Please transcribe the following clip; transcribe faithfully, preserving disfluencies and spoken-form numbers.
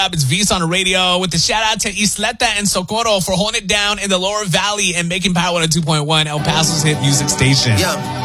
It's V's on the radio with the shout out to Isleta and Socorro for holding it down in the lower valley and making power at two point one El Paso's hit music station. Yeah.